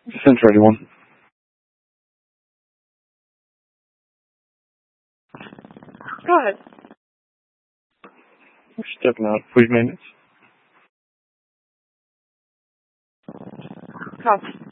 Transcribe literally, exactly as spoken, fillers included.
Central eighty-one. Go ahead. We're stepping out. Please maintenance. Copy.